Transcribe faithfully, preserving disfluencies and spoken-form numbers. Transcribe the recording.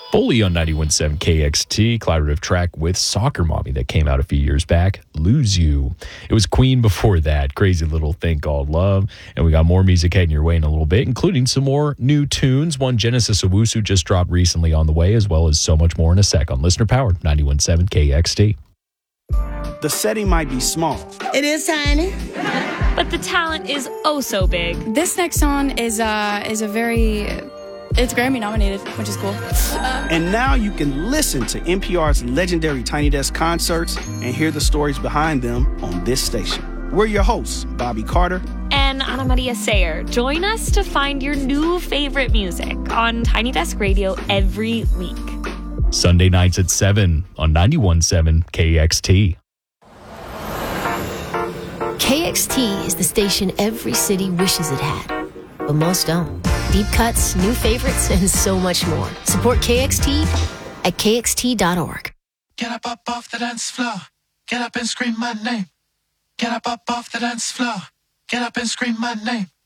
Fully on ninety-one point seven K X T, collaborative track with Soccer Mommy that came out a few years back, Lose You. It was Queen before that, crazy little thing called Love. And we got more music heading your way in a little bit, including some more new tunes. One Genesis Owusu just dropped recently on the way, as well as so much more in a sec on Listener Powered ninety-one point seven K X T. The setting might be small. It is tiny. But the talent is oh so big. This next song is uh is a very it's Grammy nominated, which is cool. And now you can listen to N P R's legendary Tiny Desk concerts and hear the stories behind them on this station. We're your hosts, Bobby Carter and Ana Maria Sayer. Join us to find your new favorite music on Tiny Desk Radio every week. Sunday nights at seven on ninety-one point seven K X T. K X T is the station every city wishes it had, but most don't. Deep cuts, new favorites, and so much more. Support K X T at K X T dot org. Get up, up off the dance floor. Get up and scream my name. Get up, up off the dance floor. Get up and scream my name.